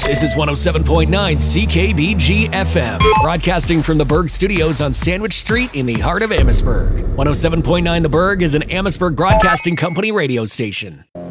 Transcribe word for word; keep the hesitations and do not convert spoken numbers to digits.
This is one oh seven point nine C K B G F M, broadcasting from the Berg Studios on Sandwich Street in the heart of Amherstburg. one oh seven point nine The Berg is an Amherstburg Broadcasting Company radio station.